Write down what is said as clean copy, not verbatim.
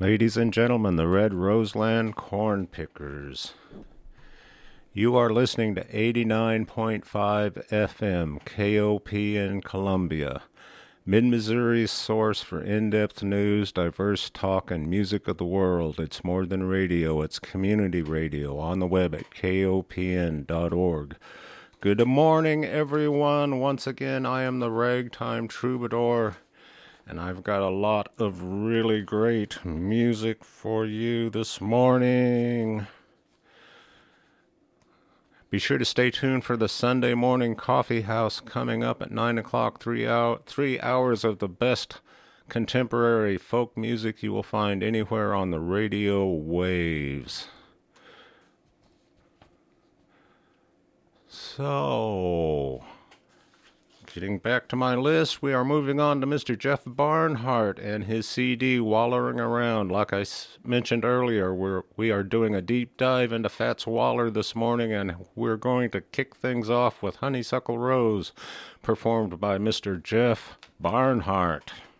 Ladies and gentlemen, the Red Roseland Corn Pickers. You are listening to 89.5 FM KOP in Columbia, Mid-Missouri's source for in-depth news, diverse talk, and music of the world. It's more than radio, it's community radio on the web at kopn.org. Good morning, everyone. Once again, I am the Ragtime Troubadour, and I've got a lot of really great music for you this morning. Be sure to stay tuned for the Sunday Morning Coffee House coming up at 9 o'clock, 3 hours of the best contemporary folk music you will find anywhere on the radio waves. So, getting back to my list, we are moving on to Mr. Jeff Barnhart and his CD, Wallering Around. Like I mentioned earlier, we are doing a deep dive into Fats Waller this morning, and we're going to kick things off with Honeysuckle Rose, performed by Mr. Jeff Barnhart.